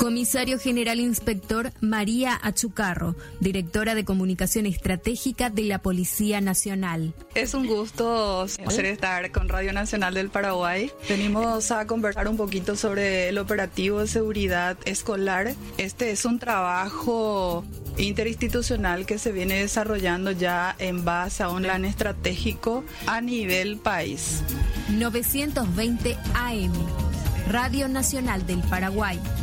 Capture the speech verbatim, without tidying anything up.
Comisario General Inspector María Achucarro, directora de Comunicación Estratégica de la Policía Nacional. Es un gusto hacer estar con Radio Nacional del Paraguay. Venimos a conversar un poquito sobre el operativo de seguridad escolar. Este es un trabajo interinstitucional que se viene desarrollando ya en base a un plan estratégico a nivel país. novecientos veinte A M, Radio Nacional del Paraguay.